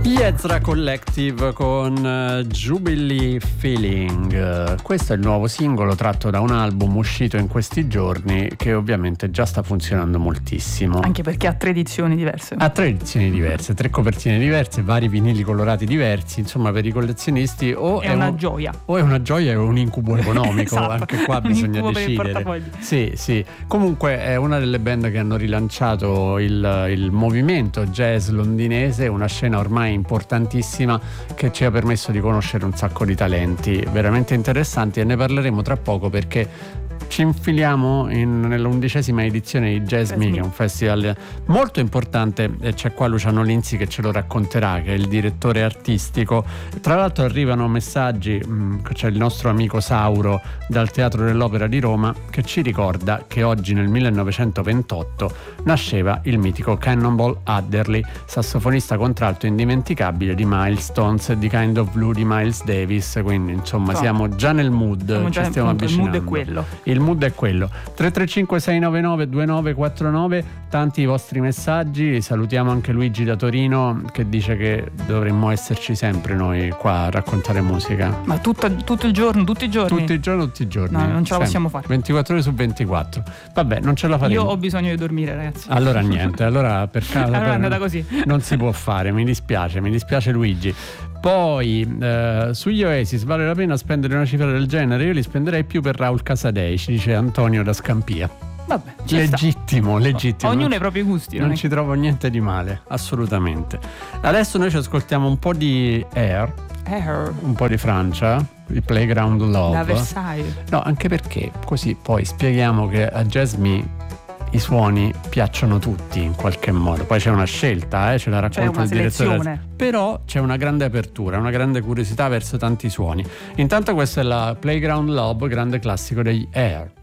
Ezra Collective con Jubilee Feeling. Questo è il nuovo singolo tratto da un album uscito in questi giorni che ovviamente già sta funzionando moltissimo. Anche perché ha 3 edizioni diverse. Ha 3 edizioni diverse, 3 copertine diverse, vari vinili colorati diversi. Insomma, per i collezionisti è una gioia. O è una gioia o un incubo economico. Esatto. Anche qua bisogna decidere. Sì. Comunque è una delle band che hanno rilanciato il movimento jazz londinese, una scena ormai importantissima che ci ha permesso di conoscere un sacco di talenti veramente interessanti, e ne parleremo tra poco perché ci infiliamo nell'11ª edizione di Jazz Me, che è un festival molto importante, e c'è qua Luciano Linzi che ce lo racconterà, che è il direttore artistico. Tra l'altro arrivano messaggi, c'è il nostro amico Sauro dal Teatro dell'Opera di Roma che ci ricorda che oggi nel 1928 nasceva il mitico Cannonball Adderley, sassofonista contralto indimenticabile di Milestones e di Kind of Blue di Miles Davis, quindi insomma siamo già nel mood, ci stiamo avvicinando. Il mood è quello. 335 699 2949, tanti i vostri messaggi. Salutiamo anche Luigi da Torino che dice che dovremmo esserci sempre noi qua a raccontare musica. Ma tutto il giorno, tutti i giorni? Tutti i giorni. No, non ce la possiamo fare. 24 ore su 24. Vabbè, non ce la faremo. Io ho bisogno di dormire, ragazzi. Allora niente, allora per caso allora è andata così. Non si può fare, mi dispiace Luigi. Poi sugli Oasis vale la pena spendere una cifra del genere? Io li spenderei più per Raul Casadei, ci dice Antonio da Scampia. Vabbè, legittimo. Ognuno ha i propri gusti. Non ci trovo niente di male, assolutamente. Adesso noi ci ascoltiamo un po' di Air, un po' di Francia, il Playground Love. Da Versailles. No, anche perché così poi spieghiamo che a Jazz Me i suoni piacciono tutti in qualche modo. Poi c'è una scelta, ce la racconta il direttore, però c'è una grande apertura, una grande curiosità verso tanti suoni. Intanto questa è la Playground Love, grande classico degli Air.